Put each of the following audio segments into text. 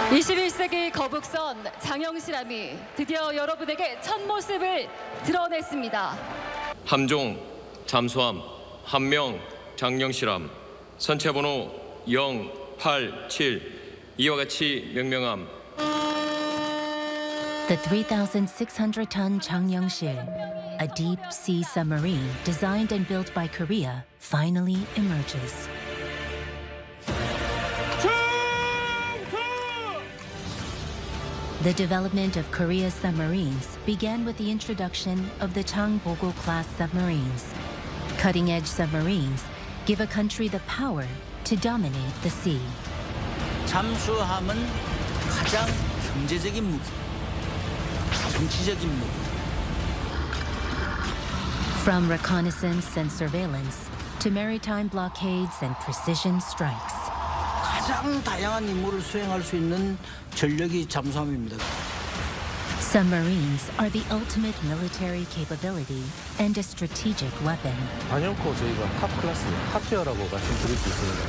21세기 거북선 장영실함이 드디어 여러분에게 첫 모습을 드러냈습니다. 함종, 잠수함, 함명, 장영실함, 선체번호 087 이와 같이 명명함. The 3,600-ton Changnyeongsil, a deep-sea submarine designed and built by Korea, finally emerges. The development of Korea's submarines began with the introduction of the Changbogo-class submarines. Cutting-edge submarines give a country the power to dominate the sea. 잠수함은 가장 경제적인 무기, 정치적인 무기. From reconnaissance and surveillance to maritime blockades and precision strikes. 가장 다양한 임무를 수행할 수 있는 전력이 잠수함입니다. Submarines are the ultimate military capability and a strategic weapon. 단연코 저희가 탑 클래스, 탑티어라고 말씀드릴 수 있습니다.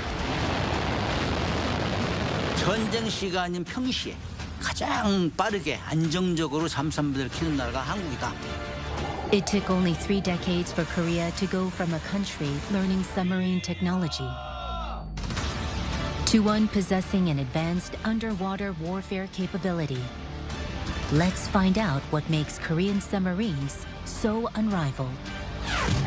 전쟁 시간인 평시에 가장 빠르게 안정적으로 잠수함들을 키우는 나라가 한국이다. It took only 3 decades for Korea to go from a country learning submarine technology to one possessing an advanced underwater warfare capability. Let's find out what makes Korean submarines so unrivaled.